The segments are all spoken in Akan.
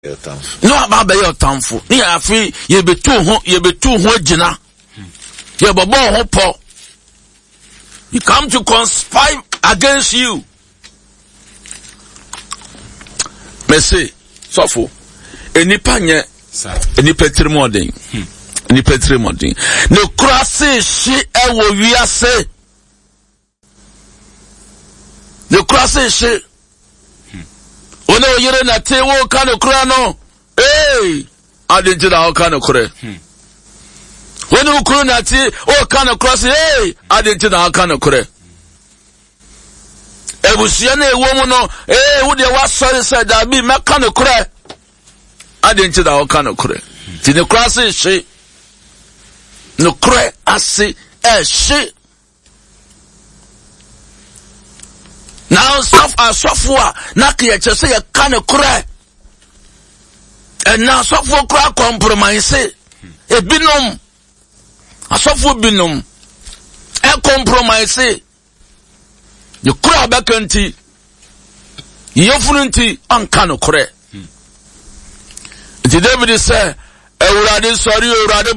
no about your tamfo ni afi ye betu ho gina ye bobo ho po. He come to conspire against you. Mese sofo enipa nye enipa tremodin enipa tremodin no krase shi ewo wiase no krase shi ono yere na tewo kanu kura no adinti na o kanu kure wonu ukuru na ti o kanu krase adinti na o kanu kure ebusia na ewo mu no wo de wa sorry said that be meka no kure adinti da o ka no kure ti ne kura se hye no kure ase hye now sofwa na ke che se ye ka no kure and now sofwa kura compromise ebinom asofo binom compromise you kura bakanti yofununti anka no kure ti David say Ewurade sorry Ewurade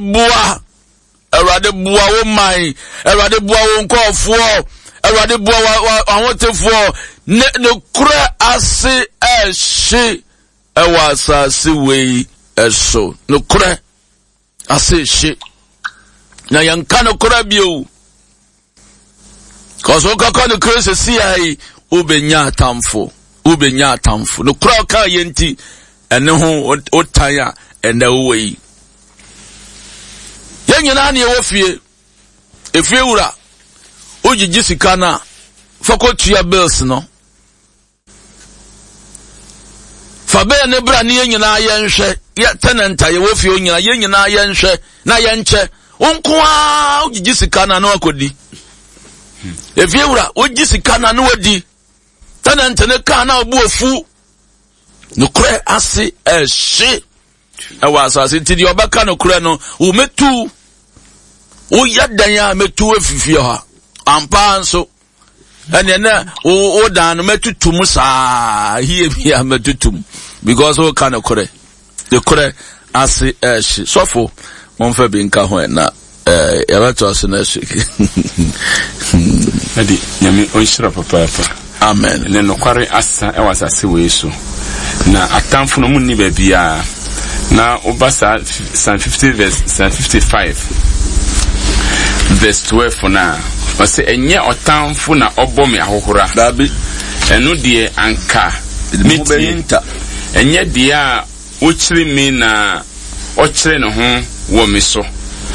bua wo mai Ewurade bua wo nkofo Ewurade bua awotefo ne kura ase ehye ewasa se wei eso no kura ase ehye na yanka no kura bio. Cause okaka no crazy see ai ubenya atamfo no kura ka yenti ene ho otaya ene wei yenyina na ye wofie efie wura ojiji sika na fakotua bills no fabe ne bra ne yenyina yenhwe ya tenanta ye wofie onyina yenyina yenhwe na yenche onkoa ojiji sika na akodi efie wura oji sika na wadi tenant ne ka na obu ofu no kure ase ehye ewa asase ti di obaka no kure no o metu o yadan ya metu afifie ha ampa nso ene na o dan no metutum saa hie bia metutum because o ka no kure the kure ase ehye sofo monfa bi nka ho na yabato ase na shiki adi nyame onshira papa amen ne no kware asa e wasase we so na atamfo no munni ba bia na obasa Psalm 50 verse 55 verse 12 na o se enye otamfo na obome ahohora dabi eno de anka meti enye de a o kire mi na o kire no ho wo mi so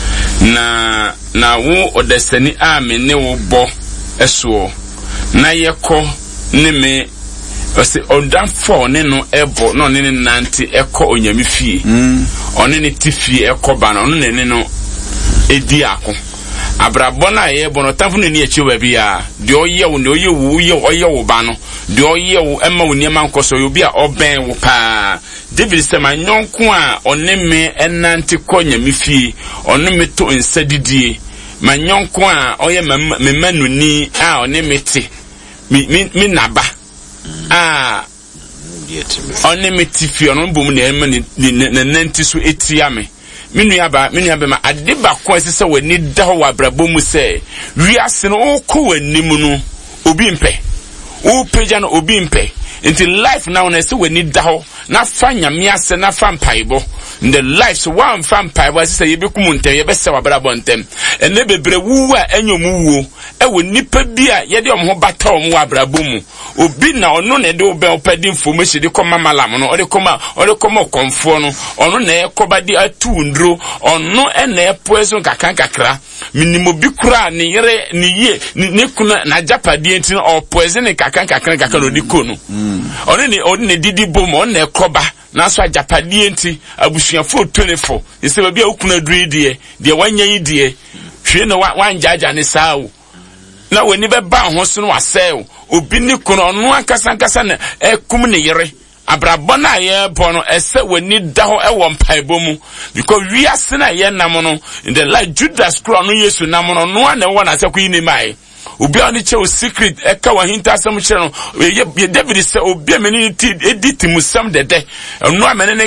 na wo odesani a me ne wo bo eso na yeko ne me ose odamfo ne no ebo no ne nante eko onyame fie one ne tifie eko ba no ne no edi ako abrabo na ye bo no tafu ne ni echi ba bia de oye wo ne oye wo ba no de oye wo ema wo niam ankoso yo bia oben wo pa David se ma nyonko a one me enante ko nyame fie one me to nsadidie ma nyonko a oye me manuni a one me te mi naba one me tifi ono bom na ema ne nanti so etia me minua ba ma adeba ko asese wani da ho abrabo mu se wiase no ko wani mu no obi mpe o peja no obi mpe into life now na se wani da ho na fa nyame ase na fa mpaibo in the life so one fa mpaibo asese ye bekum ntem ye bese wabrabo ntem ene bebre wu a enyomu wuo e wo nipa bi a ye de omho bata omwo abrabo mu obi na ono na de obe opadi information de koma malam no ode koma konfo no ono na ekoba di atu ndro ono ena epoeso kakra minimo bi kura ni yere ni ye ni kuna na japade enti no opoeso ne kakra no di kono ono ne didi bom ono na ekoba na so japade enti abusuafo 24 ese ba bia okuna dure de wanya yi de hwe no wanjaja ne saawo na wani be ba ho so no wasel obi ni kono ono akasa na ekum ne yere abrabo na ye bo no ese wani da ho ewo mpaibo mu because we are na ye nam no in the like Judas crown no Yesu nam no no na wo na se ko yini mai obi a ne che o secret eka wa hinta asem kire no ye David se obi a meni edi timusam dede no amene ne